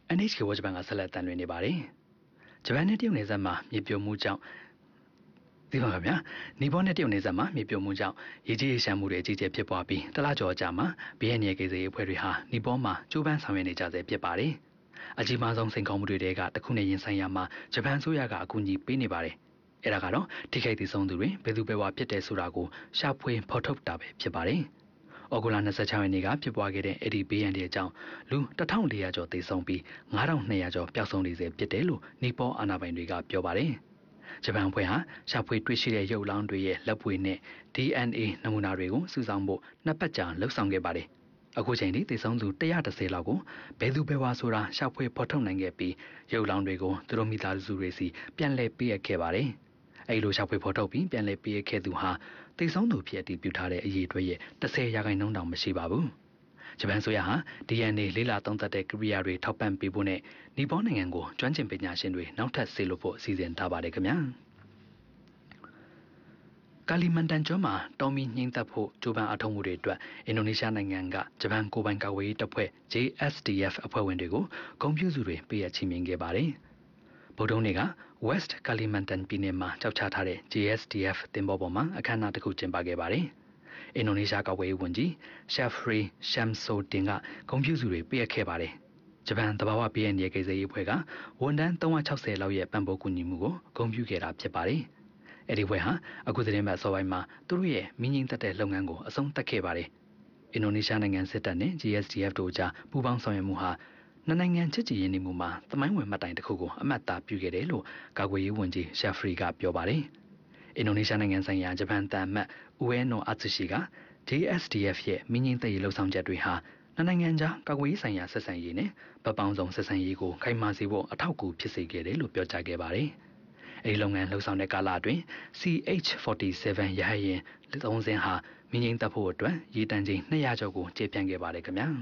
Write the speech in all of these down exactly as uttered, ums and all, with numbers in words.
N H K ဝဂျပန်ကဆက်လက်တန်လွှင့်နေပါတယ်။ဂျပန်နဲ့တရုတ်နယ်စပ်မှာမြေပြိုမှုကြောင့်ဒီပါဗျာနီပေါနဲ့တရုတ်နယ်စပ်မှာမြေပြိုမှုကြောင့်ရေကြီးရေရှမ်းမှုတွေအကြီးအကျယ်ဖြစ်ပွားပြီးတလကျော်ကြာမှာဘီအန်ရဲ့ကိစ္စရေးအဖွဲ့တွေဟာနီပေါမှာကျိုးပန်းဆောင်ရွက်နေကြဆဲဖြစ်ပါတယ်။အကြီးမားဆုံးစိန်ခေါ်မှုတွေကတစ်ခုနဲ့ရင်ဆိုင်ရမှာဂျပန်ဆိုရကအကူအညီပေးနေပါတယ်။အဲ့ဒါကတော့ထိခိုက်သေးဆုံးသူတွေဘယ်သူပဲဝါဖြစ်တဲ့ဆိုတာကိုရှာဖွေဖော်ထုတ်တာပဲဖြစ်ပါတယ်။ဩဂုတ်လ၂၆ရက်နေ့ကဖြစ်ပွားခဲ့တဲ့အဲ့ဒီဘေးရန်တွေအကြောင်းလူ၁၄၀၀ကျော်သေဆုံးပြီး၅၂၀၀ကျော်ပျောက်ဆုံးနေစေဖြစ်တယ်လို့နီပေါအာဏာပိုင်တွေကပြောပါတယ်။ဂျပန်အဖွဲ့ဟာရှာဖွေတွေ့ရှိတဲ့ရုပ်လောင်းတွေရဲ့လက်ပွေနဲ့ D N A နမူနာတွေကိုစုဆောင်းဖို့နှစ်ပတ်ကြာလှုပ်ဆောင်ခဲ့ပါတယ်။အခုချိန်ထိသေဆုံးသူ၁၁၀လောက်ကိုဘယ်သူပဲဝါဆိုတာရှာဖွေဖော်ထုတ်နိုင်ခဲ့ပြီးရုပ်လောင်းတွေကိုသူတို့မိသားစုတွေစီပြန်လည်ပေးအပ်ခဲ့ပါတယ်။အဲ့လိုရှာဖွေဖော်ထုတ်ပြီးပြန်လည်ပေးခဲ့သူဟာတိတ်ဆုံးသူဖြစ်အတည်ပြုထားတဲ့အရေးအတွက်ရဲ့၁၀ရာခိုင်နှုန်းတောင်မရှိပါဘူး။ဂျပန်ဆိုရဟာ D N A လေးလာသုံးသပ်တဲ့ကိရိယာတွေထောက်ပံ့ပေးဖို့နဲ့နီပေါနိုင်ငံကိုကျွမ်းကျင်ပညာရှင်တွေနောက်ထပ်ဆေးလို့ဖို့အစီအစဉ်ထားပါတယ်ခင်ဗျာ။ကာလီမန်တန်ကျွန်းမှာတောမီနှင်းသက်ဖို့ဂျပန်အထောက်မှုတွေအတွက်အင်ဒိုနီးရှားနိုင်ငံကဂျပန်ကိုပိုင်ကာကွယ်ရေးတပ်ဖွဲ့ J S D F အဖွဲ့ဝင်တွေကိုဂုဏ်ပြုစုတွေပေးအပ်ချီးမြှင့်ခဲ့ပါတယ်။ဗုဒ္ဓနေ့က West Kalimantan ပြည်နယ်မှာကြောက်ချထားတဲ့ J S D F တင်ပေါ်ပေါ်မှာအခမ်းအနားတစ်ခုကျင်းပခဲ့ပါတယ်။အင်ဒိုနီးရှားကာကွယ်ရေးဝန်ကြီး Shafri Shamsuddin ကဂုဏ်ပြုစုတွေပေးအပ်ခဲ့ပါတယ်။ဂျပန်သဘာဝဘေးအန္တရာယ်ကိစ္စရေးအဖွဲ့ကဝန်ထမ်း၃၆၀လောက်ရဲ့ပံ့ပိုးကူညီမှုကိုဂုဏ်ပြုခဲ့တာဖြစ်ပါတယ်။အဲဒီအဖွဲ့ဟာအခုသတင်းပတ်အစောပိုင်းမှာသူတို့ရဲ့မင်းကြီးတက်တဲ့လုပ်ငန်းကိုအဆုံးသတ်ခဲ့ပါတယ်။အင်ဒိုနီးရှားနိုင်ငံစစ်တပ်နဲ့ J S D F တို့ကြားပူးပေါင်းဆောင်ရွက်မှုဟာနှစ်နိုင်ငံချစ်ကြည်ရင်းနှီးမှုမှာသမိုင်းဝင်မှတ်တိုင်တစ်ခုကိုအမှတ်သားပြုခဲ့တယ်လို့ကာကွယ်ရေးဝန်ကြီးရှက်ဖရီကပြောပါတယ်။အင်ဒိုနီးရှားနိုင်ငံဆိုင်ရာဂျပန်တန်မတ်ဦးအဲနိုအာツရှိက J S D F ရဲ့မင်းကြီးသက်ရေးလှုပ်ဆောင်ချက်တွေဟာနှစ်နိုင်ငံကြားကာကွယ်ရေးဆိုင်ရာဆက်ဆံရေးနဲ့ဗပောင်းဆောင်ဆက်ဆံရေးကိုခိုင်မာစေဖို့အထောက်အကူဖြစ်စေခဲ့တယ်လို့ပြောကြားခဲ့ပါတယ်။အဲဒီလုပ်ငန်းလှုပ်ဆောင်တဲ့ကာလအတွင်း C H ၄၇ ရဟတ်ယာဉ်သုံးစင်းဟာမင်းကြီးသက်ဖို့အတွက်ရေတံချိန်၂၀၀ကျော်ကိုကျေပြန့်ခဲ့ပါတယ်ခင်ဗျာ။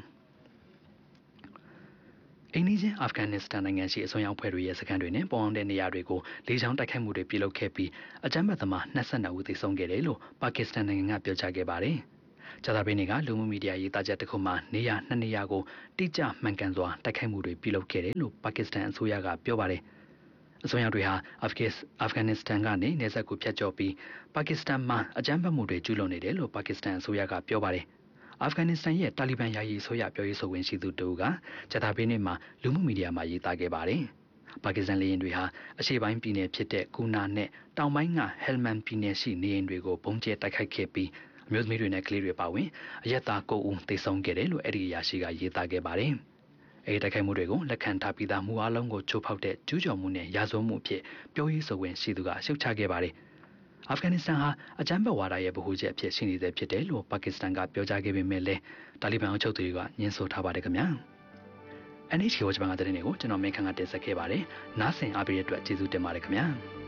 အိန္ဒိယအာဖဂန်နစ္စတန်နိုင်ငံရှိအစွန်းရောက်ဖွဲ့တွေရဲ့စခန်းတွေနဲ့ပေါင်းတဲ့နေရာတွေကိုလေကြောင်းတိုက်ခိုက်မှုတွေပြုလုပ်ခဲ့ပြီးအကြမ်းဖက်သမား၂၂ဦးသေဆုံးခဲ့တယ်လို့ပါကစ္စတန်နိုင်ငံကပြောကြားခဲ့ပါတယ်။ကြာသပတေးနေ့ကလူမှုမီဒီယာရေးသားချက်တစ်ခုမှာနေရာနှစ်နေရာကိုတိကျမှန်ကန်စွာတိုက်ခိုက်မှုတွေပြုလုပ်ခဲ့တယ်လို့ပါကစ္စတန်အစိုးရကပြောပါတယ်။အစွန်းရောက်တွေဟာအာဖဂန်နစ္စတန်ကနေနေဆက်ကိုဖျက်ကျော်ပြီးပါကစ္စတန်မှာအကြမ်းဖက်မှုတွေကျူးလွန်နေတယ်လို့ပါကစ္စတန်အစိုးရကပြောပါတယ်။အာဖဂန်နစ္စတန်ရဲ့တာလီဘန်ယာယီဆိုရပြောရေးဆိုခွင့်ရှိသူတို့ကဂျတာဘေးနေ့မှာလူမှုမီဒီယာမှာရေးသားခဲ့ပါတယ်။ပါကစ္စတန်လေယာဉ်တွေဟာအရှေ့ပိုင်းပြည်နယ်ဖြစ်တဲ့ကူနာနဲ့တောင်ပိုင်းကဟဲလ်မန်ပြည်နယ်ရှိနေအိမ်တွေကိုဘုံကျဲတိုက်ခိုက်ခဲ့ပြီးအမျိုးသမီးတွေနဲ့ကလေးတွေပါဝင်အရက်သား၉ဦးသေဆုံးခဲ့တယ်လို့အဲ့ဒီအရာရှိကရေးသားခဲ့ပါတယ်။အဲဒီတိုက်ခိုက်မှုတွေကိုလက်ခံထားပြီးသားမူအားလုံးကိုချိုးဖောက်တဲ့ကျူးကျော်မှုနဲ့ရာဇဝတ်မှုအဖြစ်ပြောရေးဆိုခွင့်ရှိသူကရှုတ်ချခဲ့ပါတယ်။အာဖဂန်နစ္စတန်ဟာအကြမ်းဖက်ဝါဒရဲ့ဗဟိုချက်အဖြစ်ရှိနေသေးဖြစ်တယ်လို့ပါကစ္စတန်ကပြောကြားခဲ့ပေမဲ့လည်းတာလီဘန်အုပ်ချုပ်သူတွေကညှင်းဆိုထားပါတယ်ခင်ဗျာ။ N H K ဝဂျပန်ကတဲ့နေကိုကျွန်တော်မင်းခန့်ကတင်ဆက်ခဲ့ပါတယ်။နားဆင်အားပေးတဲ့အတွက်ကျေးဇူးတင်ပါတယ်ခင်ဗျာ။